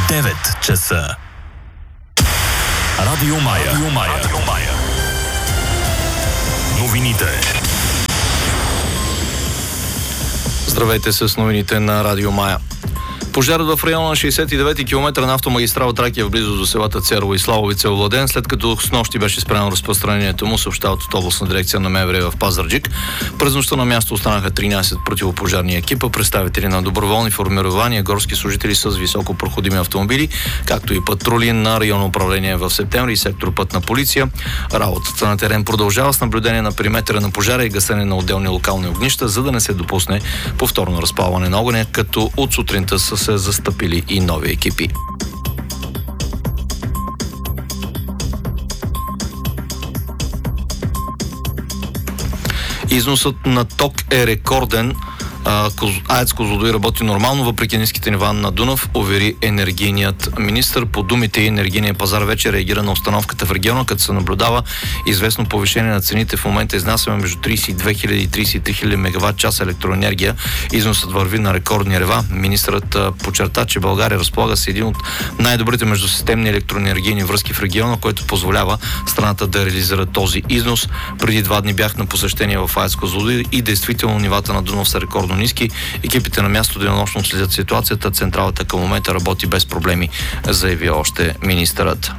9 часа. Радио Мая. Новините. Здравейте с новините на Радио Мая. Пожарът в района на 69-ти километър на автомагистрала Тракия в близост до селата Церово и Славовица е овладен, след като с нощи беше спряно разпространението му, съобщават от областна дирекция на МВР в Пазарджик. През нощта на място останаха 13 противопожарни екипа, представители на доброволни формирования, горски служители с високопроходими автомобили, както и патрули на районно управление в Септември и сектор пътна полиция. Работата на терен продължава с наблюдение на периметъра на пожара и гасене на отделни локални огнища, за да не се допусне повторно разпалване на огъня, като от сутринта са се застъпили и нови екипи. Износът на ток е рекорден. АЕЦ Козлодуй работи нормално, въпреки ниските нива на Дунав, увери енергийният министър. По думите и енергийния пазар вече реагира на обстановката в региона, като се наблюдава известно повишение на цените. В момента изнасяме между 32 000 и 33 000 мегаватт час електроенергия. Износът върви на рекордни нива. Министърът подчерта, че България разполага с един от най-добрите междусистемни електроенергийни връзки в региона, който позволява страната да реализира този износ. Преди 2 дни бях на посещение в АЕЦ Козлодуй и действително нивата на Дунав са рекордно ниски. Екипите на място денонощно следят ситуацията. Централата към момента работи без проблеми, заяви още министърът.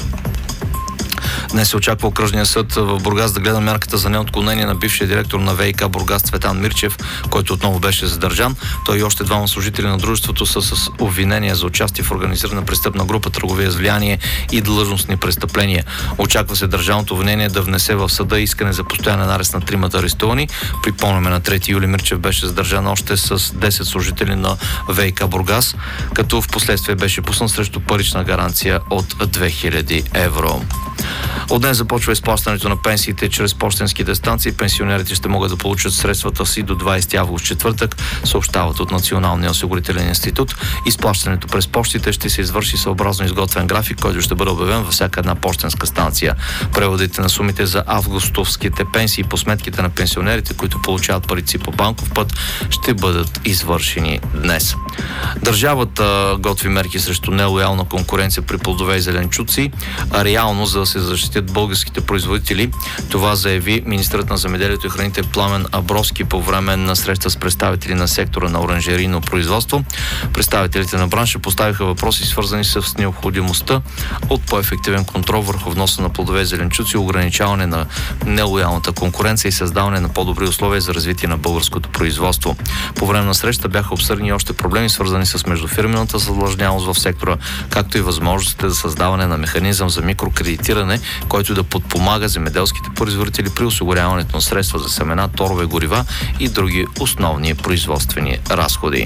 Днес се очаква окръжния съд в Бургас да гледа мярката за неотклонение на бившия директор на ВиК Бургас Цветан Мирчев, който отново беше задържан. Той и още 2 служители на дружеството са с обвинения за участие в организирана престъпна група, търговия с влияние и длъжностни престъпления. Очаква се държавното обвинение да внесе в съда искане за постоянен арест на 3 арестувани. Припомняме, на 3 юли Мирчев беше задържан още с 10 служители на ВиК Бургас, като в последствие беше пуснат срещу парична гаранция от 2000 евро. От днес започва изплащането на пенсиите чрез пощенските станции. Пенсионерите ще могат да получат средствата си до 20 август, четвъртък, съобщават от Националния осигурителен институт. Изплащането през пощите ще се извърши съобразно изготвен график, който ще бъде обявен във всяка една пощенска станция. Преводите на сумите за августовските пенсии по сметките на пенсионерите, които получават парици по банков път, ще бъдат извършени днес. Държавата готви мерки срещу нелоялна конкуренция при плодове и зеленчуци, а реално за да се защитят българските производители. Това заяви министърът на земеделието и храните Пламен Абровски по време на среща с представители на сектора на оранжерийно производство. Представителите на бранша поставиха въпроси, свързани с необходимостта от по-ефективен контрол върху вноса на плодове и зеленчуци, ограничаване на нелоялната конкуренция и създаване на по-добри условия за развитие на българското производство. По време на среща бяха обсъдени още проблеми, свързани с междуфирмената задлъжнялост в сектора, както и възможностите за създаване на механизъм за микрокредитиране, който да подпомага земеделските производители при осигуряването на средства за семена, торове, горива и други основни производствени разходи.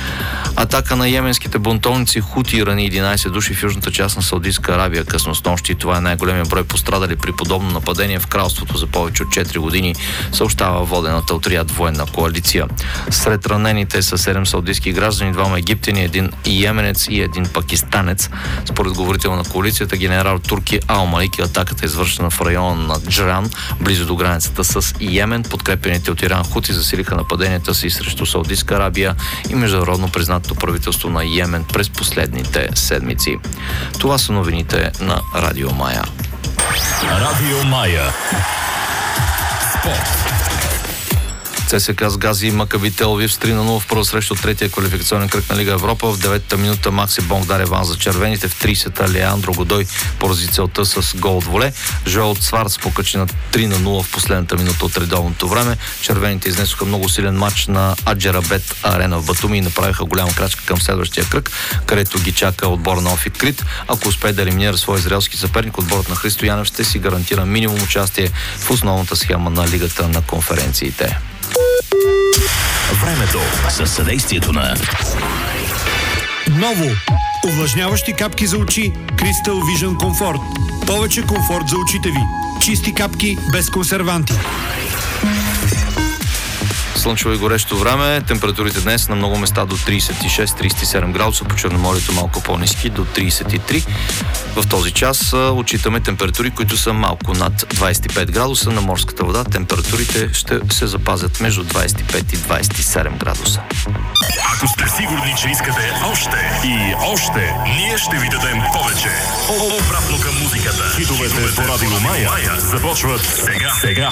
Атака на йеменските бунтовници Хути рани 11 души в южната част на Саудитска Арабия късно снощи. Това е най-големия брой пострадали при подобно нападение в кралството за повече от 4 години, съобщава водената от Риад военна коалиция. Сред ранените са 7 саудитски граждани, 2 египтяни, 1 йеменец и 1 пакистанец. Според говорител на коалицията генерал Турки Ал Малики, атаката е извършена в района на Джран, близо до границата с Йемен. Подкрепените от Иран Хути засилиха нападенията си срещу Саудитска Арабия и международно признатото правителство на Йемен през последните седмици. Това са новините на Радио Мая. Радио Мая. Спорт. ЦСКА с Гази Макаби Тел Авив с 3-0 в първа среща от третия квалификационен кръг на Лига Европа. В 9-та минута Макси Бонг даде аванс за червените. В 30-та Леандро Годой порази целта с гол от воле. Жоел Цварц покачи на 3-0 в последната минута от редовното време. Червените изнесоха много силен матч на Аджерабет Арена в Батуми и направиха голяма крачка към следващия кръг, където ги чака отбор на Офик Крит. Ако успее да елиминира своя израелски съперник, отборът на Христо Янев ще си гарантира минимум участие в основната схема на Лигата на конференциите. Времето със съдействието на Ново увлажняващи капки за очи Crystal Vision Comfort. Повече комфорт за очите ви. Чисти капки без консерванти. слънчево и горещо време. Температурите днес на много места до 36-37 градуса, по Черноморието малко по-ниски, до 33. В този час отчитаме температури, които са малко над 25 градуса. На морската вода температурите ще се запазят между 25 и 27 градуса. Ако сте сигурни, че искате още и още, ние ще ви дадем повече. Обратно към музиката. Хитовете по Радио Мая започват сега.